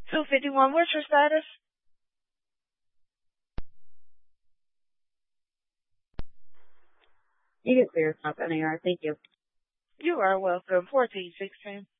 251, what's your status? You can clear top NAR. Thank you. You are welcome. 1416.